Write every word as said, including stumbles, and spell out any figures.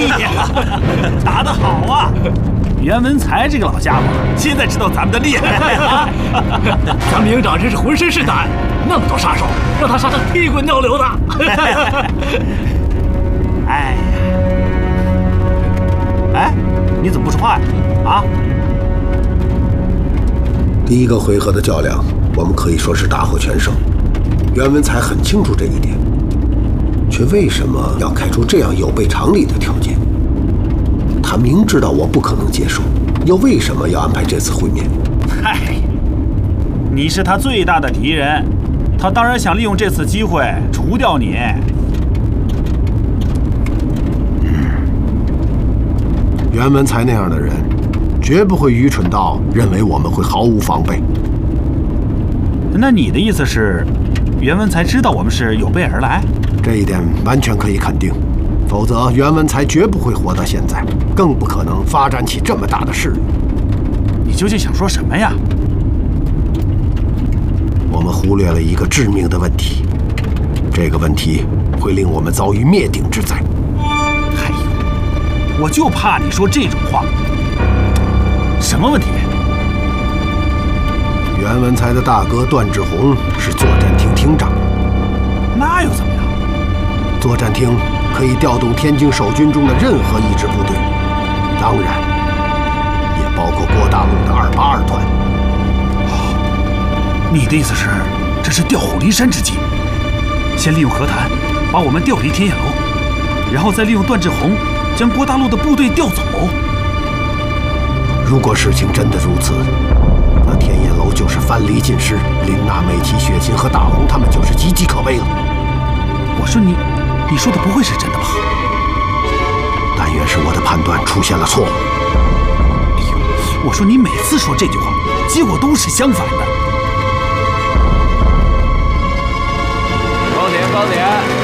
呀，打得好啊！袁文才这个老家伙，现在知道咱们的厉害。 咱们营长真是浑身是胆，那么多杀手，让他杀得屁滚尿流的。 哎呀，哎，你怎么不说话呀？啊？ 第一个回合的较量，我们可以说是大获全胜。袁文才很清楚这一点，却为什么要开出这样有悖常理的条件？他明知道我不可能接受，又为什么要安排这次会面？ 嗨，你是他最大的敌人，他当然想利用这次机会除掉你。 袁文才那样的人，绝不会愚蠢到认为我们会毫无防备。 那你的意思是，袁文才知道我们是有备而来？ 这一点完全可以肯定，否则袁文才绝不会活到现在，更不可能发展起这么大的势力。 你究竟想说什么呀？ 我们忽略了一个致命的问题，这个问题会令我们遭遇灭顶之灾。 哎呦，我就怕你说这种话。什么问题？ 袁文才的大哥段志宏是作战厅厅长， 那又怎么样？ 作战厅可以调动天津守军中的任何一支部队，当然也包括郭大陆的二八二团。 哦，你的意思是，这是调虎离山之计？先利用和谈把我们调离天雁楼，然后再利用段志宏将郭大陆的部队调走。 如果事情真的如此，那天雁楼就是藩篱尽失，林娜、美琪、雪琴和大红他们就是岌岌可危了。 我说你，你说的不会是真的吧？ 但愿是我的判断出现了错误。 哎呦，我说你每次说这句话，结果都是相反的。 高点，高点。